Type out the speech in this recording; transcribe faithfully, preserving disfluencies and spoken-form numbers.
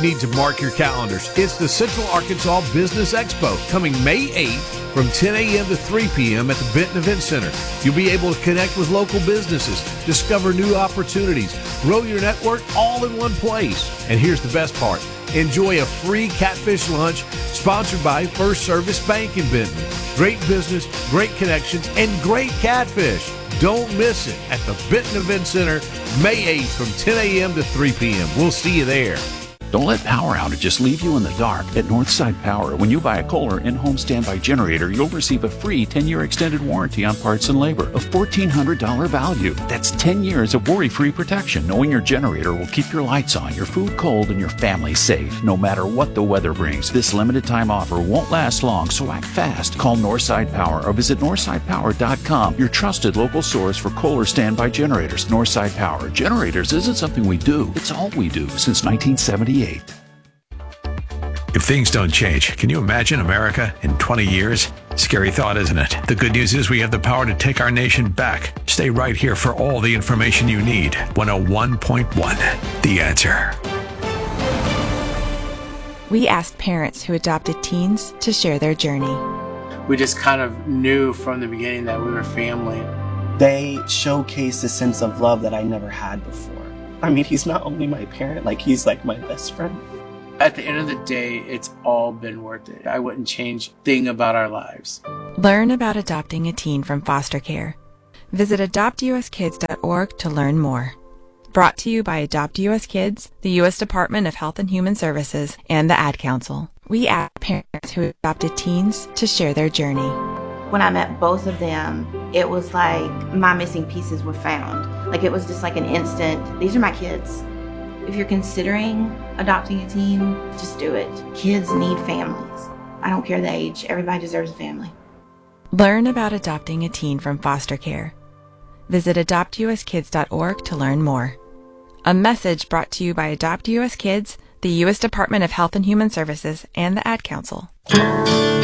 you need to mark your calendars. It's the Central Arkansas Business Expo coming May eighth from ten a.m. to three p.m. at the Benton Event Center. You'll be able to connect with local businesses, discover new opportunities, grow your network all in one place. And here's the best part. Enjoy a free catfish lunch sponsored by First Service Bank in Benton. Great business, great connections, and great catfish. Don't miss it at the Benton Event Center, May eighth from ten a.m. to three p.m. We'll see you there. Don't let power outages leave you in the dark. At Northside Power, when you buy a Kohler in-home standby generator, you'll receive a free ten-year extended warranty on parts and labor, a fourteen hundred dollars value. That's ten years of worry-free protection, knowing your generator will keep your lights on, your food cold, and your family safe, no matter what the weather brings. This limited-time offer won't last long, so act fast. Call Northside Power or visit northside power dot com, your trusted local source for Kohler standby generators. Northside Power. Generators isn't something we do. It's all we do since nineteen seventy-eight. If things don't change, can you imagine America in twenty years? Scary thought, isn't it? The good news is we have the power to take our nation back. Stay right here for all the information you need. one oh one point one, The Answer. We asked parents who adopted teens to share their journey. We just kind of knew from the beginning that we were family. They showcased a sense of love that I never had before. I mean, he's not only my parent, like he's like my best friend. At the end of the day, it's all been worth it. I wouldn't change a thing about our lives. Learn about adopting a teen from foster care. Visit adopt u s kids dot org to learn more. Brought to you by Adopt U S Kids, the U S Department of Health and Human Services, and the Ad Council. We ask parents who adopted teens to share their journey. When I met both of them, it was like my missing pieces were found. Like it was just like an instant, these are my kids. If you're considering adopting a teen, just do it. Kids need families. I don't care the age, everybody deserves a family. Learn about adopting a teen from foster care. Visit adopt u s kids dot org to learn more. A message brought to you by Adopt U S Kids, the U S Department of Health and Human Services, and the Ad Council.